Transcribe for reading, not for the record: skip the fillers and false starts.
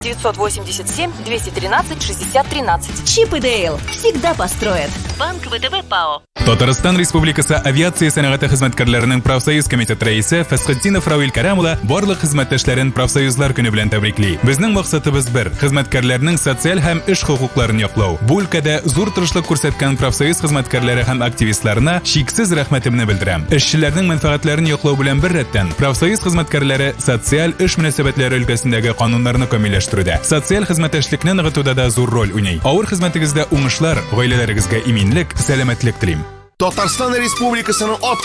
987-213-6013. Чип и Дейл всегда построят. Банк ВТБ ПАО. Татарстан Республикасы авиация сәнәгате хезмәткәрләренең профсоюз комитеты рәисе Фәсхетдинов Равил Кәрәмулла барлык хезмәттәшләрен профсоюзлар көне белән тәбрикли. Безнең максатыбыз бер: хезмәткәрләрнең социаль һәм эш хокукларын яклау. Бу өлкәдә зур тырышлык күрсәткән профсоюз хезмәткәрләре һәм активистларына чиксез рәхмәтемне белдерәм. Эшчеләрнең мәнфәгатьләрен яклау белән бер рәттән профсоюз хезмәткәрләре социаль эш мөнәсәбәтләре өлкәсендәге кануннарны камилләштерүдә, социаль хезмәттәшлекне ныгытуда да зур роль уйный. Авыр хезмәтегездә уңышлар, гаиләләрегезгә иминлек, сәламәтлек телим. Татарстан Республикасының